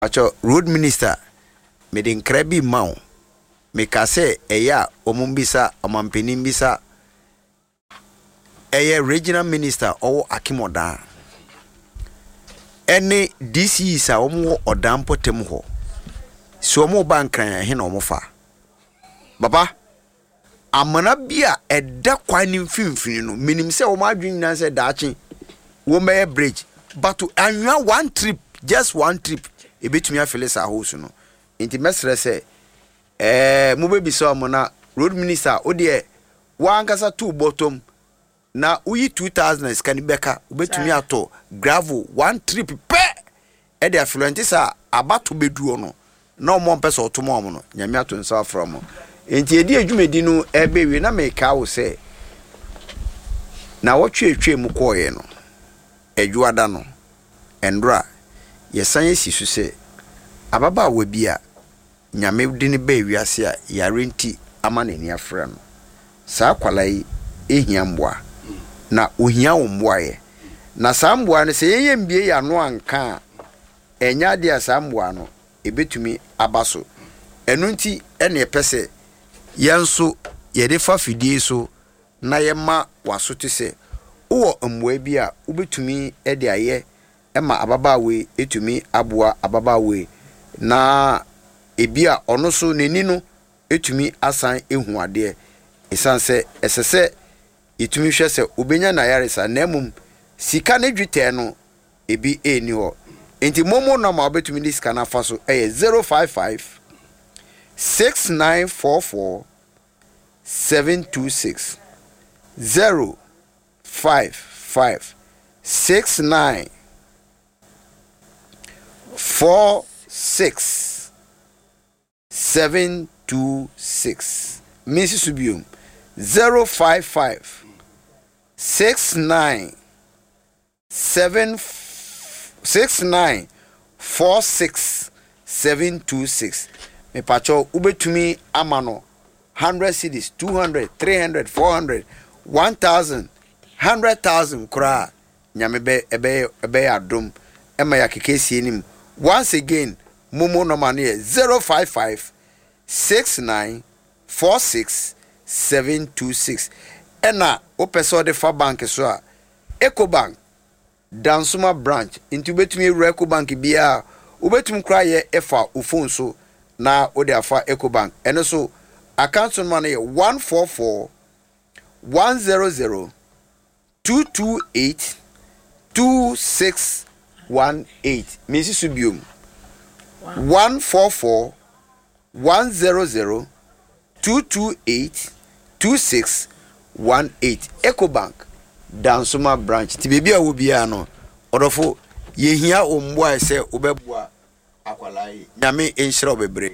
Acho road minister me den krabi mawo me ka se eya omumbisa omampanin bisa eye regional minister owo Akimoda ene DC sa omo odampo tem ho so omo bankran he na omo fa baba amana bia eda kwan mfimfini no minim se omo adwin na se daachi wo meye bridge but anwa one trip just one trip e betumi afele sa house no inti mesre se mo bebi so mo na road minister ode wankasa two bottom na uyi 2000 skani beka ubetumi ato gravel one trip pe e de afluenti sa abato beduo no na omo mpesa otomo omo no nyame ato nsa from enti edi adwumedi no ebewe na meka wo se na wotwe mu koye no edwada no endra yesan sisu se ababa wabia nyame dini be wiase a yarenti amaneni afra no saa kwalai ehia mboa na ohia omboaye na saa mboa no se yeyembie ya no anka enya de saa mboa no ebetumi abaso enunti ene epese yanso yede fa fidie so na yema wasote se wo mboa bi a ubetumi ede aye ema ababawe etumi aboa ababawe na ebia ono so neni no etumi asan ehuade esanse esese etumi hwese obenya na yaresa na emum sika ne dwete no ebi eni ho enti momo na ma obetumi ni sika na fa so 055 6944 726 055 69 46 726 Mrs. Subium 055 69 46 726 me pacho ubetumi amano 100 cedis 200 300 400 1000 100,000 kura nyame be ebe adom ema ya kekesi enim. Once again momo number ne 055 69 46 726 ena opeso de fa bank so a Ecobank Dansuma branch into betumi Ecobank bia obetum kra ye efa phone so na ode afa Ecobank eno so account number ne 144 100 228 2618 Mrs. Subium 144 100 228 2618 Ecobank Dansuma branch ti bebia wo bia no odofo yehia omboa se obeboa akwalai nyame enhira obebre.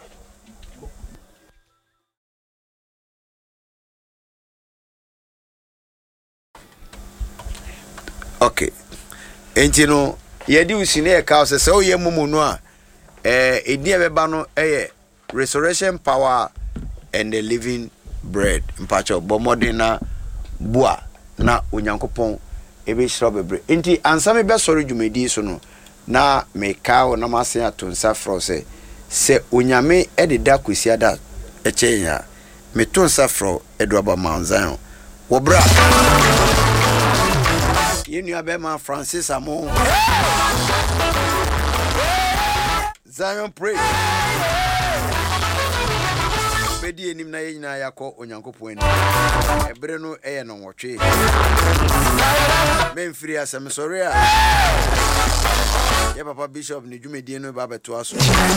Okay enti no yedi usine e ka se oye mumu no a edi ebeba no resurrection power and the living bread mpacho bomodina bua na onyankopon ebe hira bebre enti ansame be sori dwumedi so no na me ka o na masen atonsa fro se onyame ededa kwesiada echenya me tonsa fro eduaba manzan wo bra yenu abema Francis Amon Zion pray bedi enim na yina yakọ onyankopon eni ebre no eye no nwotwe memfiri asem sori a ye papa bishop ni dwumedie no ba beto aso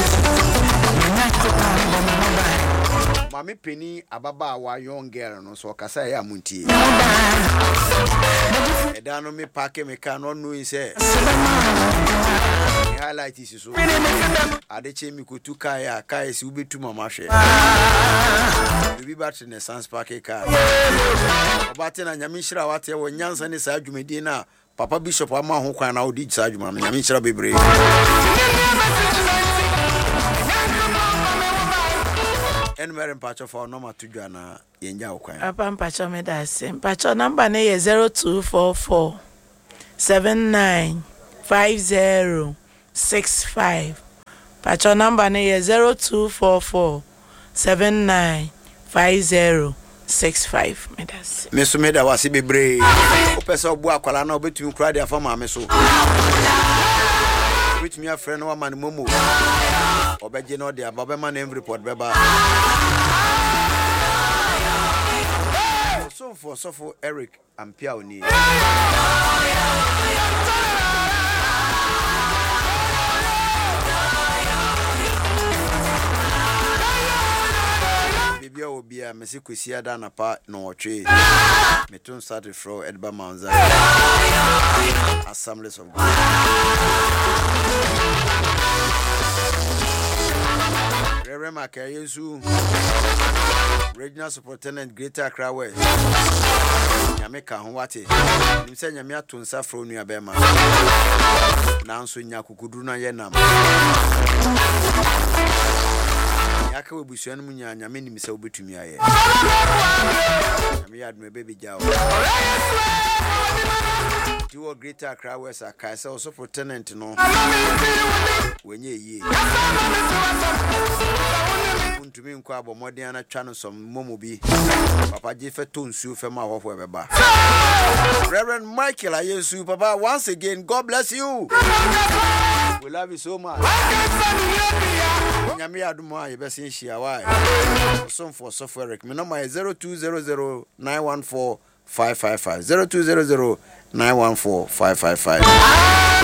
mami peni ababa wa young girl no so kasa ya muntie edano me pake me ka no no ise highlight is so adeche mi ko tuka ya kai si ubetu mama hwe bi battery ne sans pake ka obate na nyame hira wate wo nyansa ne sa dwumedie na papa bishop ama ho kwan na odi sa dwuma no nyame hira bebre enwere mpacho for no matudwa na yenja okwan papa mpacho me da se mpacho number ne ye 0244 795065 Pacho number ne ye 0244 795065. Medasi. Meso meda wase bebre. Opese obu akwala na obetumi kura dia fama me so. Obetumi afre na wa man momo. Obeje no dia baba man em report beba. So Eric Ampia oni. Bibia obia mesi kwesi ada na pa no otwe. Metun start from Edba Manza. Assemblies of God. Reverend Makayesu, Regional Superintendent Greater Accra West. Nyameka Honwate. Nimse nyame atonsa fro nua bema. Nanso nya kukudu na yenam. Yaka webusuan mu nya nyame nimse obetumi aye. Nyame yadme baby jaw. Tiwo Greater Accra West akaisa also Superintendent no. Wenye yi. Untumi nkwa abomode ana twa no som momo bi. Papa je fe to nsu fe ma hofo ebeba. Reverend Michael Ayesu, Papa, once again, God bless you. We love you so much. Nyame adumo ye bese nhia why. Some for software. My number is 0200914555. 0200914555.